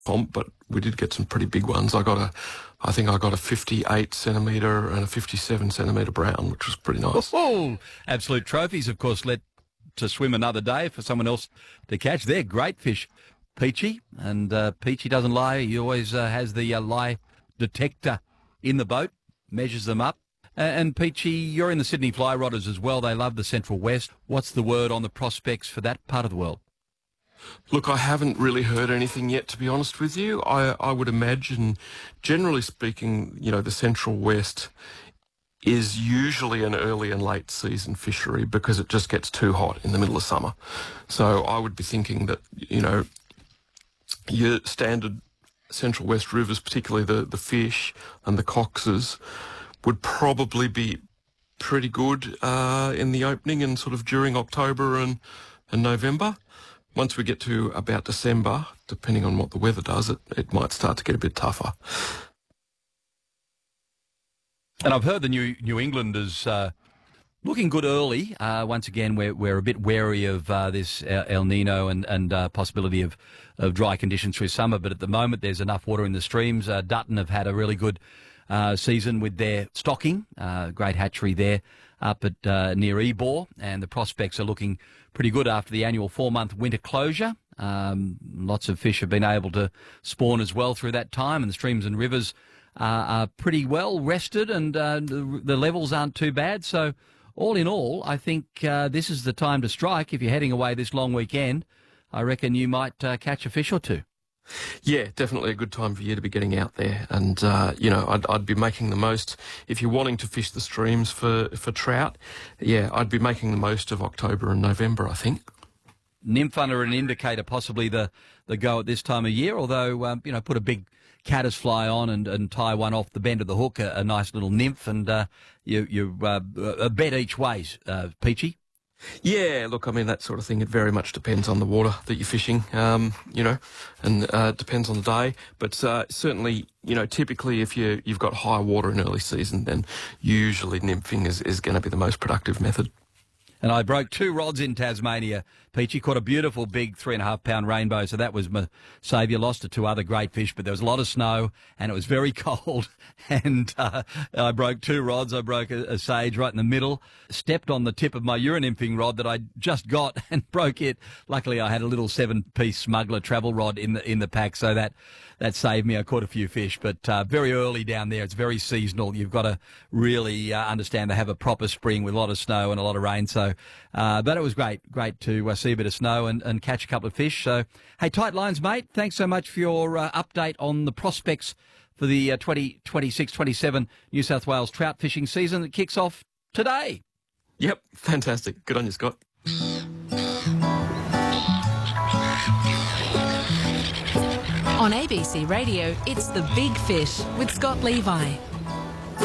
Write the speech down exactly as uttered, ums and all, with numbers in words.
comp, but we did get some pretty big ones. I got a, I think I got a fifty-eight centimetre and a fifty-seven centimetre brown, which was pretty nice. Oh, absolute trophies, of course, let to swim another day for someone else to catch. They're great fish, Peachy, and uh, Peachy doesn't lie. He always uh, has the uh, lie detector in the boat, measures them up. Uh, and Peachy, you're in the Sydney Fly Rodders as well. They love the Central West. What's the word on the prospects for that part of the world? Look, I haven't really heard anything yet, to be honest with you. I, I would imagine, generally speaking, you know, the Central West is usually an early and late season fishery because it just gets too hot in the middle of summer. So I would be thinking that, you know, your standard Central West rivers, particularly the, the fish and the coxes, would probably be pretty good uh, in the opening and sort of during October and, and November. Once we get to about December, depending on what the weather does, it, it might start to get a bit tougher. And I've heard the New New England is uh, looking good early. Uh, once again, we're we're a bit wary of uh, this El Nino and and uh, possibility of, of dry conditions through summer. But at the moment, there's enough water in the streams. Uh, Dutton have had a really good uh, season with their stocking. Uh, great hatchery there up at uh, near Ebor, and the prospects are looking pretty good after the annual four-month winter closure. Um, lots of fish have been able to spawn as well through that time, and the streams and rivers uh, are pretty well rested, and uh, the, the levels aren't too bad. So all in all, I think uh, this is the time to strike. If you're heading away this long weekend, I reckon you might uh, catch a fish or two. Yeah, definitely a good time for you to be getting out there. And, uh, you know, I'd, I'd be making the most, if you're wanting to fish the streams for, for trout, yeah, I'd be making the most of October and November, I think. Nymph under an indicator, possibly the, the go at this time of year, although, um, you know, put a big caddis fly on and, and tie one off the bend of the hook, a, a nice little nymph, and uh, you, you uh, a bet each way, uh, Peachy. Yeah, look, I mean, that sort of thing, it very much depends on the water that you're fishing, um, you know, and uh, it depends on the day. But uh, certainly, you know, typically if you, you've got high water in early season, then usually nymphing is, is going to be the most productive method. And I broke two rods in Tasmania, Peachy. Caught a beautiful big three and a half pound rainbow, so that was my saviour. Lost to two other great fish, but there was a lot of snow and it was very cold. And uh, I broke two rods. I broke a, a sage right in the middle, stepped on the tip of my urinymphing rod that I just got and broke it. Luckily, I had a little seven-piece smuggler travel rod in the in the pack, so that that saved me. I caught a few fish, but uh, very early down there. It's very seasonal. You've got to really uh, understand they have a proper spring with a lot of snow and a lot of rain. So, uh, but it was great, great to uh, see a bit of snow and, and catch a couple of fish. So, hey, tight lines, mate. Thanks so much for your uh, update on the prospects for the uh, twenty twenty-six twenty-seven New South Wales trout fishing season that kicks off today. Yep, fantastic. Good on you, Scott. On A B C Radio, it's The Big Fish with Scott Levi.